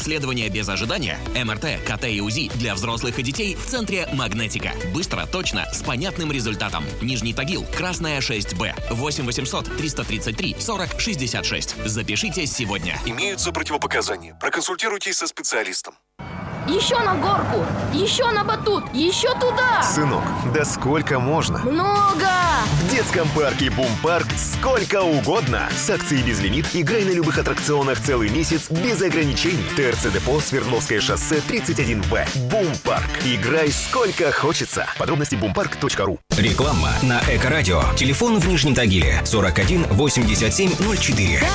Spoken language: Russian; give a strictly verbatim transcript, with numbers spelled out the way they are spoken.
Обследование без ожидания, эм эр тэ, ка тэ и УЗИ для взрослых и детей в центре «Магнетика». Быстро, точно, с понятным результатом. Нижний Тагил, Красная шесть Б, восемь восемьсот триста тридцать три сорок шестьдесят шесть. Запишитесь сегодня. Имеются противопоказания. Проконсультируйтесь со специалистом. Еще на горку, еще на батут, еще туда! Сынок, да сколько можно? Много! В детском парке Бум-парк сколько угодно. С акцией «Безлимит» играй на любых аттракционах целый месяц без ограничений. ТРЦ Депо, Свердловское шоссе, тридцать один Б. Бум-парк. Играй сколько хочется. Подробности бумпарк точка ру. Реклама на Эко-радио. Телефон в Нижнем Тагиле сорок один восемьдесят семь ноль четыре.